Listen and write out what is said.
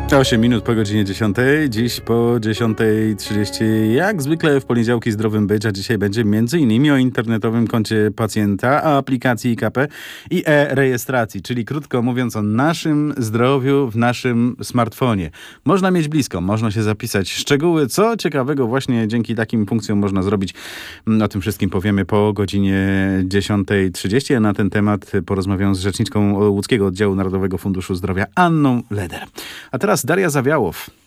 8 minut po godzinie 10. Dziś po 10:30. Jak zwykle w poniedziałki zdrowym być, a dzisiaj będzie m.in. o internetowym koncie pacjenta, a aplikacji IKP i e-rejestracji, czyli krótko mówiąc o naszym zdrowiu w naszym smartfonie. Można mieć blisko, można się zapisać. Szczegóły, co ciekawego właśnie dzięki takim funkcjom można zrobić. O tym wszystkim powiemy po godzinie 10:30. A na ten temat porozmawiam z rzeczniczką Łódzkiego Oddziału Narodowego Funduszu Zdrowia Anną Leder. A teraz Daria Zawiałow.